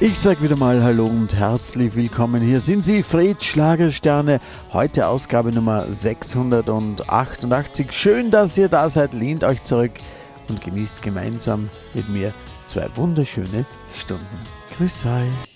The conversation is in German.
Ich sag wieder mal Hallo und herzlich willkommen. Hier sind sie, Fred Schlagersterne. Heute Ausgabe Nummer 688. Schön, dass ihr da seid. Lehnt euch zurück und genießt gemeinsam mit mir 2 wunderschöne Stunden. Grüß euch.